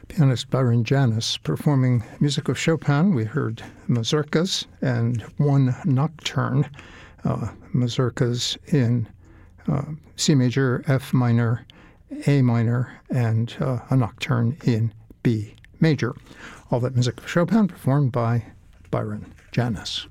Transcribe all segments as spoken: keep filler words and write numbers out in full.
Pianist Byron Janis performing music of Chopin. We heard mazurkas and one nocturne, uh, mazurkas in uh, C major, F minor, A minor, and uh, a nocturne in B major. All that music of Chopin performed by Byron Janis.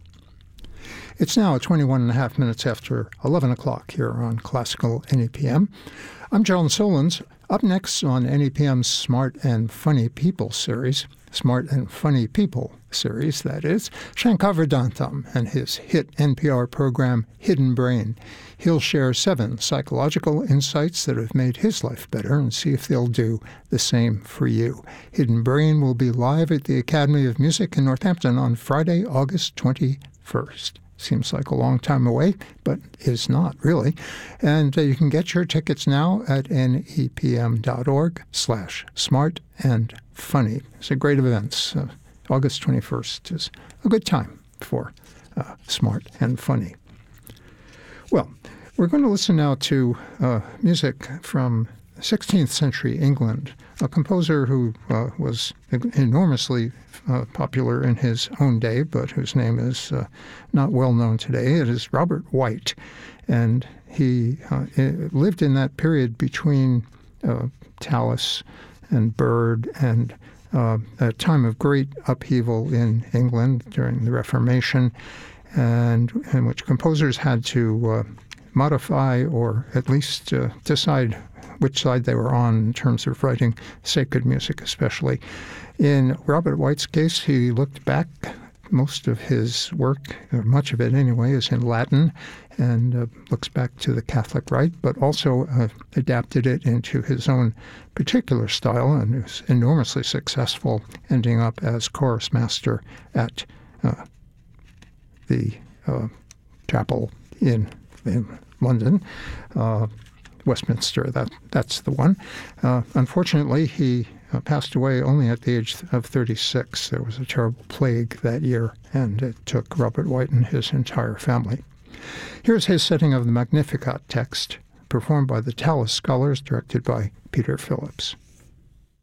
It's now twenty-one and a half minutes after eleven o'clock here on Classical N E P M. I'm John Solons. Up next on N E P M's Smart and Funny People series, Smart and Funny People series, that is, Shankar Vedantam and his hit N P R program Hidden Brain. He'll share seven psychological insights that have made his life better and see if they'll do the same for you. Hidden Brain will be live at the Academy of Music in Northampton on Friday, August twenty-first. Seems like a long time away, but is not really. And uh, you can get your tickets now at nepm.org slash smart and funny. It's a great event. Uh, August twenty-first is a good time for uh, smart and funny. Well, we're going to listen now to uh, music from sixteenth century England, a composer who uh, was enormously uh, popular in his own day, but whose name is uh, not well known today. It is Robert White, and he uh, lived in that period between uh, Tallis and Byrd and uh, a time of great upheaval in England during the Reformation, and in which composers had to uh, modify or at least uh, decide which side they were on in terms of writing sacred music especially. In Robert White's case, he looked back. Most of his work, or much of it anyway, is in Latin and uh, looks back to the Catholic Rite, but also uh, adapted it into his own particular style and was enormously successful, ending up as chorus master at uh, the uh, chapel in, in London. Uh, Westminster, that that's the one. Uh, unfortunately, he uh, passed away only at the age of thirty-six. There was a terrible plague that year, and it took Robert White and his entire family. Here's his setting of the Magnificat text, performed by the Tallis Scholars, directed by Peter Phillips.